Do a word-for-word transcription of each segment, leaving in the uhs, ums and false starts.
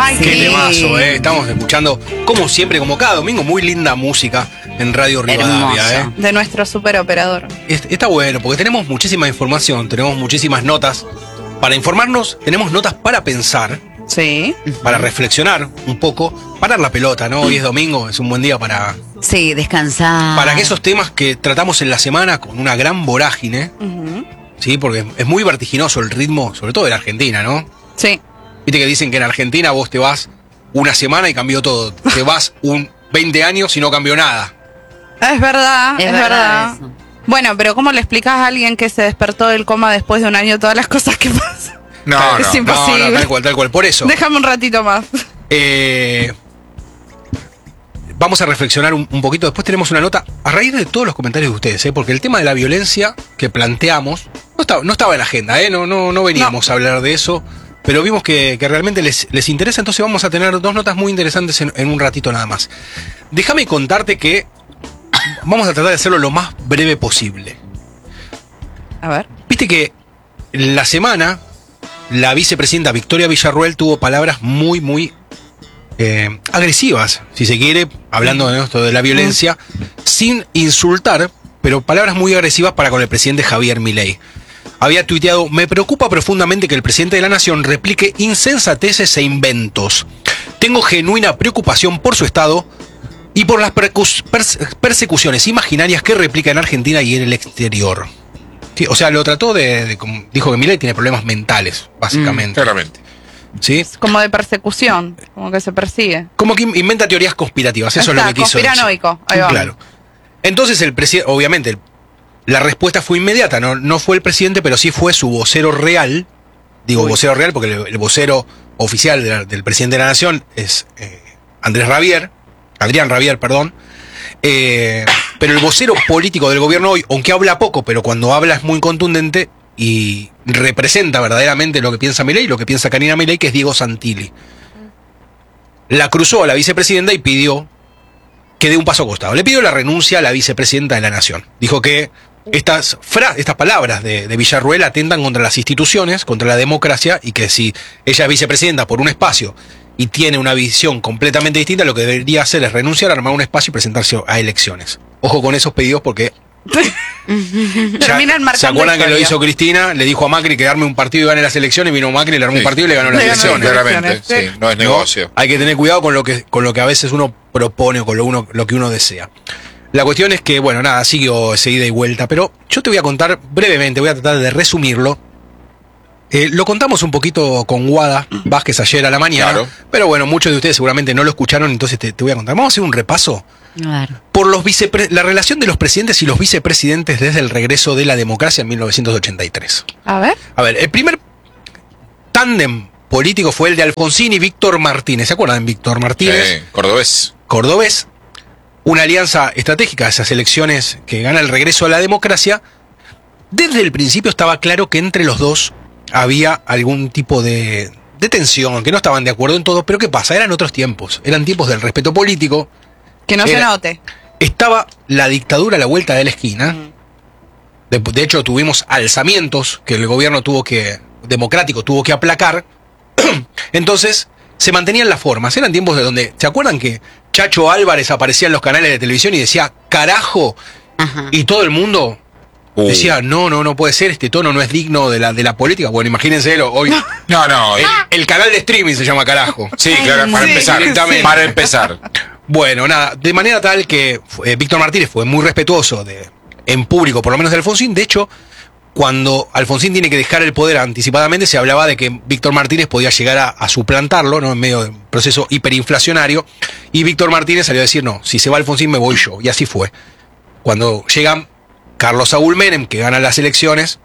Ay, Sí. qué temazo, eh. Estamos escuchando, como siempre, como cada domingo, muy linda música en Radio Rivadavia, eh. De nuestro superoperador. Es- Está bueno, porque tenemos muchísima información, tenemos muchísimas notas para informarnos, tenemos notas para pensar, Sí. para reflexionar un poco, parar la pelota, ¿no? Hoy es domingo, es un buen día para, Sí, descansar. para que esos temas que tratamos en la semana con una gran vorágine, Ujú. ¿sí? Porque es muy vertiginoso el ritmo, sobre todo de la Argentina, ¿no? Sí. Viste que dicen que en Argentina vos te vas una semana y cambió todo. Te vas un veinte años y no cambió nada. Es verdad, es, Es verdad. verdad eso. Bueno, pero ¿cómo le explicás a alguien que se despertó del coma después de un año todas las cosas que pasan? No, Es no. simple. Imposible. No, no, tal cual, tal cual. Por eso, Déjame un ratito más. eh, vamos a reflexionar un, un poquito. Después tenemos una nota a raíz de todos los comentarios de ustedes, ¿eh? Porque el tema de la violencia que planteamos no estaba, no estaba en la agenda, ¿eh? No, no, no veníamos No. a hablar de eso. Pero vimos que, que realmente les, les interesa, entonces vamos a tener dos notas muy interesantes en, en un ratito nada más. Déjame contarte que vamos a tratar de hacerlo lo más breve posible. A ver. Viste que la semana la vicepresidenta Victoria Villarruel tuvo palabras muy, muy eh, agresivas, si se quiere, hablando de esto de la violencia, sin insultar, pero palabras muy agresivas para con el presidente Javier Milei. Había tuiteado: me preocupa profundamente que el presidente de la nación replique insensateces e inventos. Tengo genuina preocupación por su estado y por las percus- perse- persecuciones imaginarias que replica en Argentina y en el exterior. Sí, o sea, lo trató de, de- como dijo que Milei tiene problemas mentales, básicamente. Claramente. ¿Sí? Es como de persecución, como que se persigue. Como que inventa teorías conspirativas, eso Está, es lo que quiso decir. conspiranoico, ahí va. Claro. Entonces el presidente, obviamente, el- la respuesta fue inmediata, no, no fue el presidente, pero sí fue su vocero real. Digo Uy. vocero real porque el, el vocero oficial de la- del presidente de la nación es eh, Andrés Rabier, Adrián Rabier, perdón. Eh, pero el vocero político del gobierno hoy, aunque habla poco, pero cuando habla es muy contundente y representa verdaderamente lo que piensa Milei, lo que piensa Karina Milei, que es Diego Santilli. La cruzó a la vicepresidenta y pidió que dé un paso a costado. Le pidió la renuncia a la vicepresidenta de la nación. Dijo que estas, fra- estas palabras de, de Villarruel atentan contra las instituciones, contra la democracia, y que si ella es vicepresidenta por un espacio y tiene una visión completamente distinta, lo que debería hacer es renunciar, armar un espacio y presentarse a elecciones. Ojo con esos pedidos porque... ya- Terminan marcando ¿Se acuerdan que lo historia. hizo Cristina? Le dijo a Macri que arme un partido y gane las elecciones, vino Macri, le armó un Sí. partido y le ganó las Le ganó elecciones. las Claramente, elecciones, sí, no es ¿no? negocio. Hay que tener cuidado con lo que, con lo que a veces uno propone o con lo, uno, lo que uno desea. La cuestión es que, bueno, nada, siguió esa ida y vuelta, pero yo te voy a contar brevemente, voy a tratar de resumirlo. Eh, lo contamos un poquito con Guada Vázquez ayer a la mañana, Claro. pero bueno, muchos de ustedes seguramente no lo escucharon, entonces te, te voy a contar. Vamos a hacer un repaso A ver. por los vicepre- la relación de los presidentes y los vicepresidentes desde el regreso de la democracia en mil novecientos ochenta y tres. A ver. A ver, el primer tándem político fue el de Alfonsín y Víctor Martínez. ¿Se acuerdan de Víctor Martínez? Sí, cordobés. Cordobés. Una alianza estratégica, esas elecciones que gana el regreso a la democracia. Desde el principio estaba claro que entre los dos había algún tipo de, de tensión, que no estaban de acuerdo en todo. Pero ¿qué pasa? Eran otros tiempos. Eran tiempos del respeto político. Que no se Era- note. Estaba la dictadura a la vuelta de la esquina. De, de hecho, tuvimos alzamientos que el gobierno tuvo que, democrático, tuvo que aplacar. Entonces, se mantenían las formas. Eran tiempos de donde, ¿se acuerdan que Chacho Álvarez aparecía en los canales de televisión y decía, carajo? Ajá. Y todo el mundo Uh. decía, no, no, no puede ser, este tono no es digno de la, de la política. Bueno, imagínense hoy. No, no. El, el canal de streaming se llama carajo. Sí, claro, para Sí, empezar. directamente. Para empezar. Bueno, nada, de manera tal que eh, Víctor Martínez fue muy respetuoso de, en público, por lo menos de Alfonsín. De hecho, cuando Alfonsín tiene que dejar el poder anticipadamente, se hablaba de que Víctor Martínez podía llegar a, a suplantarlo, ¿no? En medio de un proceso hiperinflacionario. Y Víctor Martínez salió a decir, no, si se va Alfonsín me voy yo. Y así fue. Cuando llegan Carlos Saúl Menem, que gana las elecciones,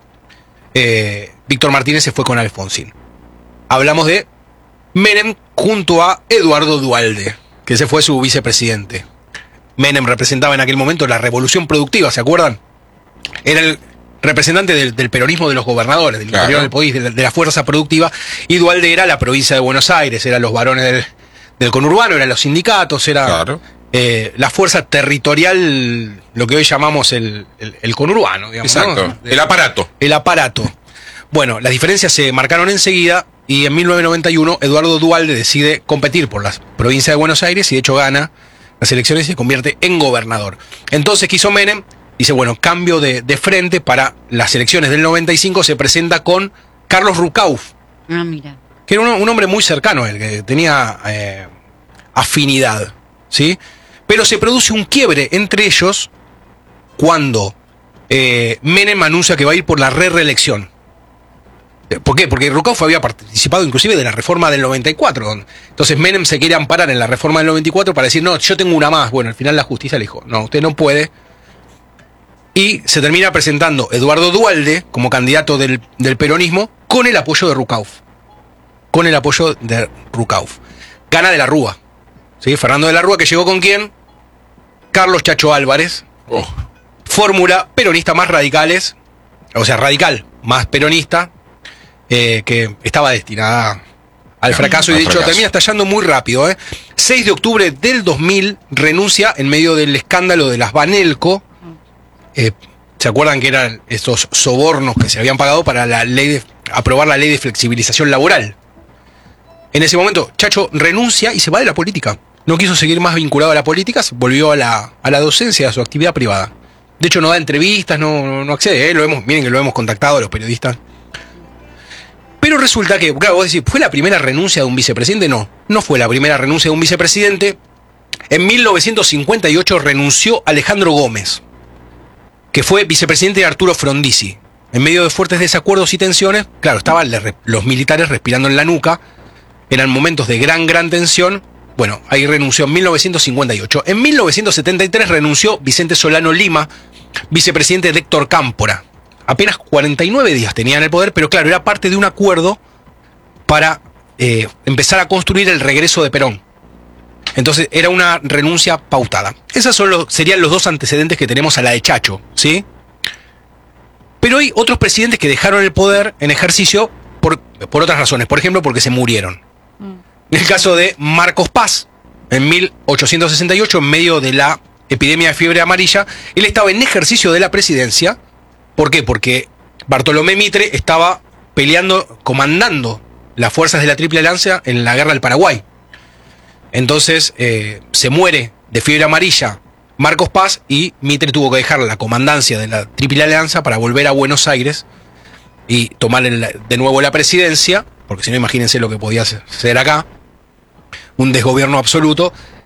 eh, Víctor Martínez se fue con Alfonsín. Hablamos de Menem junto a Eduardo Duhalde, que ese fue su vicepresidente. Menem representaba en aquel momento la revolución productiva, ¿se acuerdan? Era el representante del, del peronismo de los gobernadores, del Claro. interior del país, de la, de la fuerza productiva, y Duhalde era la provincia de Buenos Aires, eran los varones del, del conurbano, eran los sindicatos, era Claro. eh, la fuerza territorial, lo que hoy llamamos el, el, el conurbano, digamos. Exacto. ¿no? El aparato. El aparato. Bueno, las diferencias se marcaron enseguida y en mil novecientos noventa y uno Eduardo Duhalde decide competir por la provincia de Buenos Aires y de hecho gana las elecciones y se convierte en gobernador. Entonces, ¿qué hizo Menem? Dice, bueno, cambio de, de frente para las elecciones del noventa y cinco, se presenta con Carlos Rucauf, Ah, mira. que era un, un hombre muy cercano a él, que tenía eh, afinidad, ¿sí? Pero se produce un quiebre entre ellos cuando eh, Menem anuncia que va a ir por la re-reelección. ¿Por qué? Porque Rucauf había participado inclusive de la reforma del noventa y cuatro. Entonces Menem se quiere amparar en la reforma del noventa y cuatro para decir, no, yo tengo una más. Bueno, al final la justicia le dijo, no, usted no puede. Y se termina presentando Eduardo Duhalde como candidato del, del peronismo con el apoyo de Rucauf. Con el apoyo de Rucauf. Gana de la Rúa. ¿Sí? Fernando de la Rúa, que llegó con quién? Carlos Chacho Álvarez. Oh. Fórmula peronista más radicales. O sea, radical más peronista. Eh, que estaba destinada al No, fracaso y al de hecho fracaso. termina estallando muy rápido. ¿eh? seis de octubre del dos mil renuncia en medio del escándalo de las Banelco. Eh, ¿Se acuerdan que eran estos sobornos que se habían pagado para la ley de, aprobar la ley de flexibilización laboral? En ese momento Chacho renuncia y se va de la política. No quiso seguir más vinculado a la política, se volvió a la, a la docencia, a su actividad privada. De hecho no da entrevistas, no, no, no accede. ¿eh? Lo hemos, miren que lo hemos contactado a los periodistas. Pero resulta que, claro, vos decís, ¿fue la primera renuncia de un vicepresidente? No, no fue la primera renuncia de un vicepresidente. En mil novecientos cincuenta y ocho renunció Alejandro Gómez, que fue vicepresidente de Arturo Frondizi. En medio de fuertes desacuerdos y tensiones, claro, estaban los militares respirando en la nuca, eran momentos de gran, gran tensión. Bueno, ahí renunció en mil novecientos cincuenta y ocho. En mil novecientos setenta y tres renunció Vicente Solano Lima, vicepresidente de Héctor Cámpora. Apenas cuarenta y nueve días tenía en el poder, pero claro, era parte de un acuerdo para eh, empezar a construir el regreso de Perón. Entonces era una renuncia pautada. Esos son los, serían los dos antecedentes que tenemos a la de Chacho, ¿sí? Pero hay otros presidentes que dejaron el poder en ejercicio por, por otras razones. Por ejemplo, porque se murieron. En el caso de Marcos Paz, en mil ochocientos sesenta y ocho, en medio de la epidemia de fiebre amarilla, él estaba en ejercicio de la presidencia. ¿Por qué? Porque Bartolomé Mitre estaba peleando, comandando las fuerzas de la Triple Alianza en la guerra del Paraguay. Entonces eh, se muere de fiebre amarilla Marcos Paz y Mitre tuvo que dejar la comandancia de la Triple Alianza para volver a Buenos Aires y tomar el, de nuevo la presidencia, porque si no imagínense lo que podía ser acá, un desgobierno absoluto.